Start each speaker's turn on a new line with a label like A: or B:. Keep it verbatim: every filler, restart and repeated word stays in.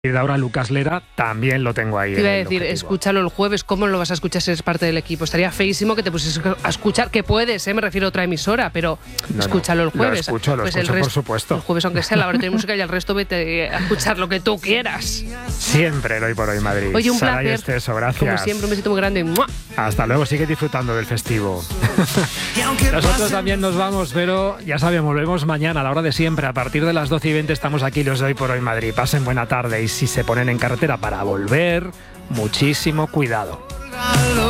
A: de ahora Lucas Lera también lo tengo ahí.
B: Te iba a
A: en el
B: decir,
A: objetivo.
B: escúchalo el jueves. ¿Cómo lo vas a escuchar si eres parte del equipo? Estaría feísimo que te pusieses a escuchar, que puedes, ¿eh? Me refiero a otra emisora, pero
A: No,
B: escúchalo
A: no,
B: el jueves.
A: Lo escucho, lo
B: pues
A: escucho,
B: el
A: por supuesto.
B: El jueves, aunque sea la laboratorio de música, y el resto vete a escuchar lo que tú quieras.
A: Siempre el Hoy por Hoy Madrid.
B: Oye, un
A: Saray
B: placer.
A: Esteso, gracias.
B: Como siempre, un besito muy grande. ¡Mua!
A: Hasta luego, sigue disfrutando del festivo. Nosotros también nos vamos, pero ya saben, volvemos mañana a la hora de siempre. A partir de las doce y veinte estamos aquí los de Hoy por Hoy Madrid. Pasen buena tarde y si se ponen en carretera para volver, muchísimo cuidado.